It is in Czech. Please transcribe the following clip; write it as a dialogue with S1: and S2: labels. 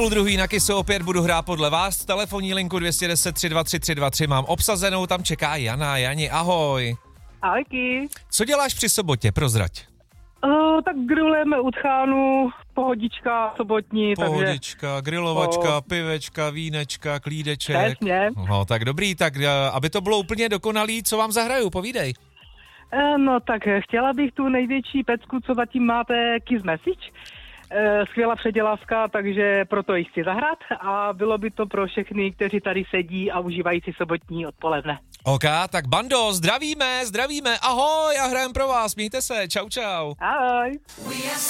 S1: Druhý na Kissu opět budu hrát podle vás. Telefonní linku 210 323 323 mám obsazenou, tam čeká Jana. Jani, ahoj.
S2: Ahojky.
S1: Co děláš při sobotě, prozrať?
S2: Tak grillujeme u tchánu, pohodička sobotní.
S1: Pohodička, grilovačka, pivečka, vínečka, klídeček.
S2: Přesně.
S1: No tak dobrý, tak aby to bylo úplně dokonalý, co vám zahraju, povídej.
S2: No tak chtěla bych tu největší pecku, co zatím máte, Kiss Message. Skvělá předělávka, takže proto ji chci zahrát a bylo by to pro všechny, kteří tady sedí a užívají si sobotní odpoledne.
S1: OK, tak bando, zdravíme, ahoj, já hrajem pro vás, mějte se, čau.
S2: Ahoj.